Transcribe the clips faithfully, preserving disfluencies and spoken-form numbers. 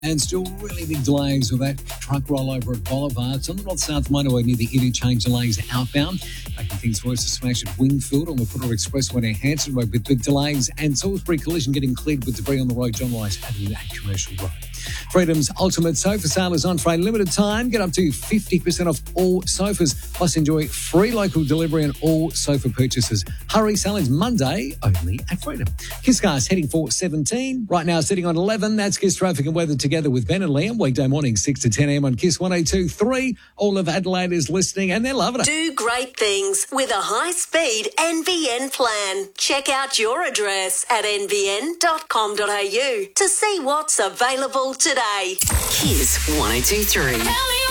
And still really big delays with that truck rollover at Bolivar. It's on the north-south motorway near the interchange delays outbound. Making things worse, a smash at Wingfield on the Footer Expressway near Hanson Road with big delays. And Salisbury collision getting cleared with debris on the road, John Rice Avenue and Commercial Road. Freedom's ultimate sofa sale is on for a limited time. Get up to fifty percent off all sofas. Plus enjoy free local delivery on all sofa purchases. Hurry, sale is Monday only at Freedom. Kiss Cars heading for seventeen. Right now sitting on eleven. That's Kiss Traffic and Weather together with Ben and Liam. Weekday morning six to ten a.m. on Kiss one oh two point three. All of Adelaide is listening and they're loving it. Do great things with a high-speed N B N plan. Check out your address at n b n dot com dot a u to see what's available today. Kiss one oh two point three.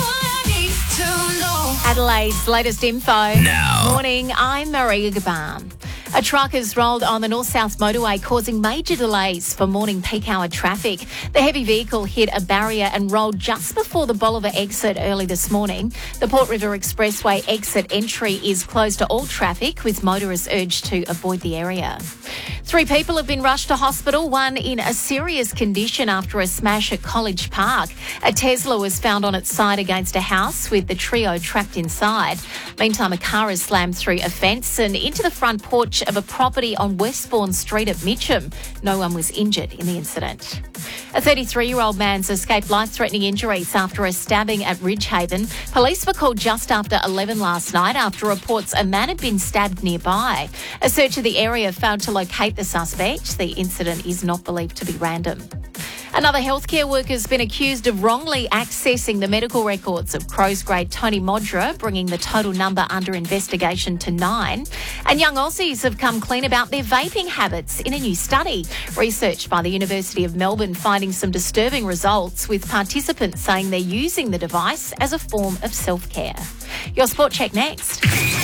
Adelaide's latest info. Now. Morning, I'm Maria Gaban. A truck has rolled on the north-south motorway, causing major delays for morning peak hour traffic. The heavy vehicle hit a barrier and rolled just before the Bolivar exit early this morning. The Port River Expressway exit entry is closed to all traffic, with motorists urged to avoid the area. Three people have been rushed to hospital, one in a serious condition after a smash at College Park. A Tesla was found on its side against a house with the trio trapped inside. Meantime, a car has slammed through a fence and into the front porch of a property on Westbourne Street at Mitcham. No one was injured in the incident. A thirty-three-year-old man's escaped life-threatening injuries after a stabbing at Ridgehaven. Police were called just after eleven last night after reports a man had been stabbed nearby. A search of the area failed to locate the suspect. The incident is not believed to be random. Another healthcare worker has been accused of wrongly accessing the medical records of Crows grade Tony Modra, bringing the total number under investigation to nine. And young Aussies have come clean about their vaping habits in a new study. Research by the University of Melbourne finding some disturbing results, with participants saying they're using the device as a form of self-care. Your Sport Check next.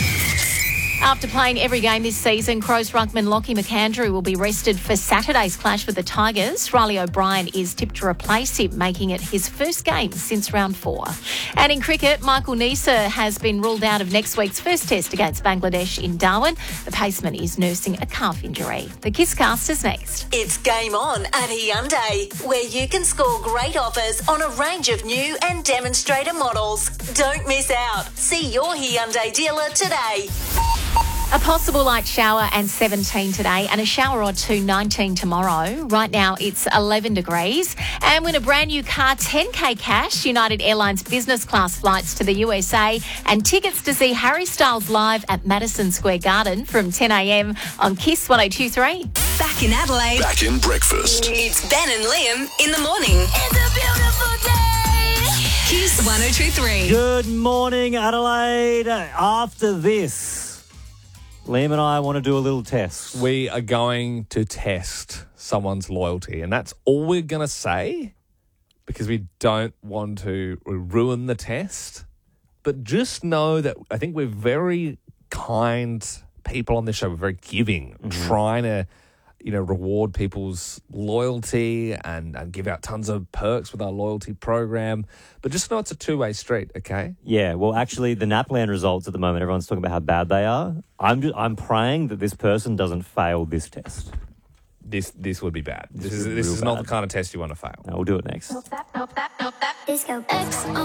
After playing every game this season, Crows ruckman Lockie McAndrew will be rested for Saturday's clash with the Tigers. Riley O'Brien is tipped to replace him, making it his first game since round four. And in cricket, Michael Neser has been ruled out of next week's first test against Bangladesh in Darwin. The paceman is nursing a calf injury. The Kisscast is next. It's game on at Hyundai, where you can score great offers on a range of new and demonstrator models. Don't miss out. See your Hyundai dealer today. A possible light shower and seventeen today, and a shower or two, nineteen tomorrow. Right now it's eleven degrees. And win a brand new car, ten K cash, United Airlines business class flights to the U S A, and tickets to see Harry Styles live at Madison Square Garden from ten a.m. on Kiss one oh two point three. Back in Adelaide. Back in breakfast. It's Ben and Liam in the morning. It's a beautiful day. Kiss one oh two point three. Good morning, Adelaide. After this, Liam and I want to do a little test. We are going to test someone's loyalty, and that's all we're going to say because we don't want to ruin the test. But just know that I think we're very kind people on this show. We're very giving, mm-hmm. trying to, you know, reward people's loyalty and, and give out tons of perks with our loyalty program. But just know it's a two-way street, okay? Yeah, well, actually, the NAPLAN results at the moment, everyone's talking about how bad they are. I'm just, I'm praying that this person doesn't fail this test. This this would be bad. This, This is is this real is not bad. the kind of test you want to fail. No, we'll do it next. Disco. X on